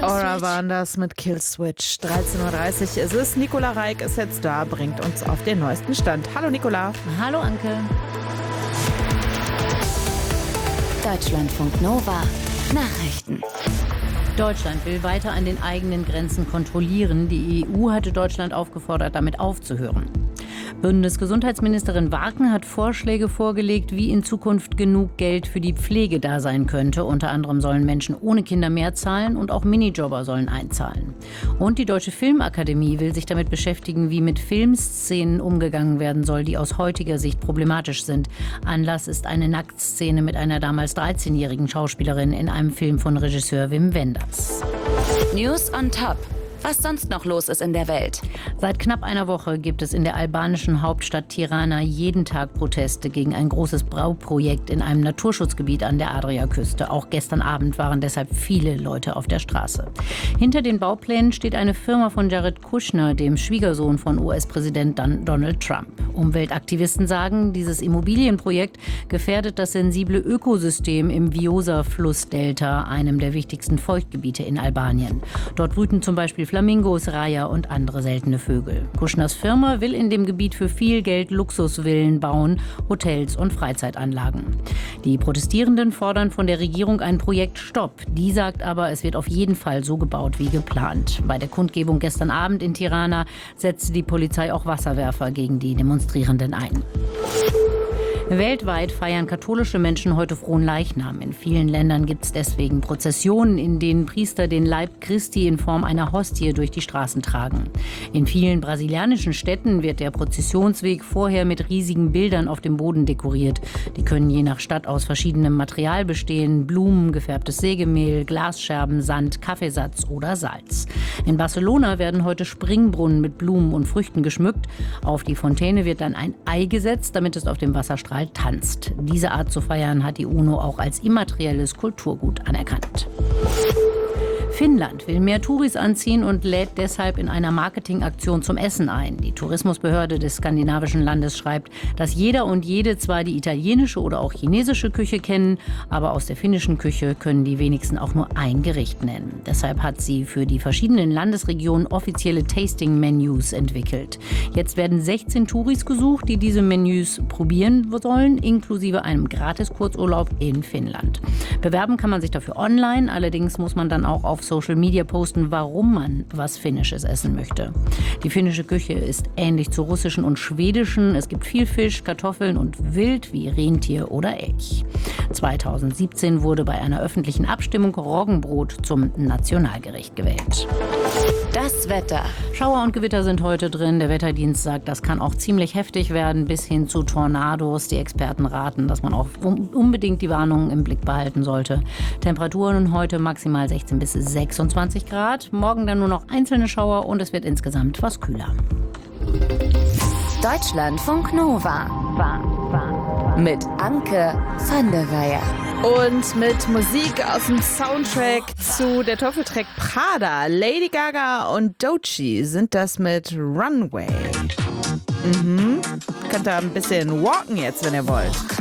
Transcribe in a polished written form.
Aura waren das mit Killswitch. 13.30 Uhr. Es ist Nicola Reik, ist jetzt da, bringt uns auf den neuesten Stand. Hallo Nicola. Hallo Anke. Deutschlandfunk Nova. Nachrichten. Deutschland will weiter an den eigenen Grenzen kontrollieren. Die EU hatte Deutschland aufgefordert, damit aufzuhören. Bundesgesundheitsministerin Warken hat Vorschläge vorgelegt, wie in Zukunft genug Geld für die Pflege da sein könnte. Unter anderem sollen Menschen ohne Kinder mehr zahlen und auch Minijobber sollen einzahlen. Und die Deutsche Filmakademie will sich damit beschäftigen, wie mit Filmszenen umgegangen werden soll, die aus heutiger Sicht problematisch sind. Anlass ist eine Nacktszene mit einer damals 13-jährigen Schauspielerin in einem Film von Regisseur Wim Wenders. News on Top. Was sonst noch los ist in der Welt. Seit knapp einer Woche gibt es in der albanischen Hauptstadt Tirana jeden Tag Proteste gegen ein großes Bauprojekt in einem Naturschutzgebiet an der Adriaküste. Auch gestern Abend waren deshalb viele Leute auf der Straße. Hinter den Bauplänen steht eine Firma von Jared Kushner, dem Schwiegersohn von US-Präsident Donald Trump. Umweltaktivisten sagen, dieses Immobilienprojekt gefährdet das sensible Ökosystem im Vjosa-Flussdelta, einem der wichtigsten Feuchtgebiete in Albanien. Dort brüten zum Beispiel Flamingos, Reiher und andere seltene Vögel. Kuschners Firma will in dem Gebiet für viel Geld Luxusvillen bauen, Hotels und Freizeitanlagen. Die Protestierenden fordern von der Regierung einen Projektstopp. Die sagt aber, es wird auf jeden Fall so gebaut wie geplant. Bei der Kundgebung gestern Abend in Tirana setzte die Polizei auch Wasserwerfer gegen die Demonstrierenden ein. Weltweit feiern katholische Menschen heute Fronleichnam. In vielen Ländern gibt es deswegen Prozessionen, in denen Priester den Leib Christi in Form einer Hostie durch die Straßen tragen. In vielen brasilianischen Städten wird der Prozessionsweg vorher mit riesigen Bildern auf dem Boden dekoriert. Die können je nach Stadt aus verschiedenem Material bestehen: Blumen, gefärbtes Sägemehl, Glasscherben, Sand, Kaffeesatz oder Salz. In Barcelona werden heute Springbrunnen mit Blumen und Früchten geschmückt. Auf die Fontäne wird dann ein Ei gesetzt, damit es auf dem Wasserstrahl tanzt. Diese Art zu feiern hat die UNO auch als immaterielles Kulturgut anerkannt. Finnland will mehr Touris anziehen und lädt deshalb in einer Marketingaktion zum Essen ein. Die Tourismusbehörde des skandinavischen Landes schreibt, dass jeder und jede zwar die italienische oder auch chinesische Küche kennen, aber aus der finnischen Küche können die wenigsten auch nur ein Gericht nennen. Deshalb hat sie für die verschiedenen Landesregionen offizielle Tasting-Menus entwickelt. Jetzt werden 16 Touris gesucht, die diese Menüs probieren sollen, inklusive einem Gratis-Kurzurlaub in Finnland. Bewerben kann man sich dafür online, allerdings muss man dann auch auf Social Media posten, warum man was Finnisches essen möchte. Die finnische Küche ist ähnlich zur russischen und schwedischen. Es gibt viel Fisch, Kartoffeln und Wild wie Rentier oder Elch. 2017 wurde bei einer öffentlichen Abstimmung Roggenbrot zum Nationalgericht gewählt. Das Wetter. Schauer und Gewitter sind heute drin. Der Wetterdienst sagt, das kann auch ziemlich heftig werden, bis hin zu Tornados. Die Experten raten, dass man auch unbedingt die Warnungen im Blick behalten sollte. Temperaturen heute maximal 16 bis 26 Grad. Morgen dann nur noch einzelne Schauer und es wird insgesamt was kühler. Deutschlandfunk Nova. Mit Anke van der Weyer. Und mit Musik aus dem Soundtrack zu Der Teufel trägt Prada. Lady Gaga und Doechii sind das mit Runway. Könnt ihr ein bisschen walken jetzt, wenn ihr wollt.